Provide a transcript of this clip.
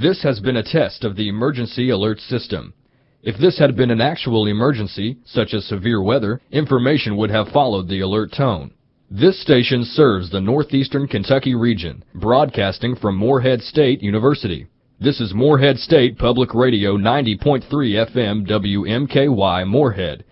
This has been a test of the emergency alert system. If this had been an actual emergency, such as severe weather, information would have followed the alert tone. This station serves the northeastern Kentucky region, broadcasting from Morehead State University. This is Morehead State Public Radio 90.3 FM WMKY Morehead,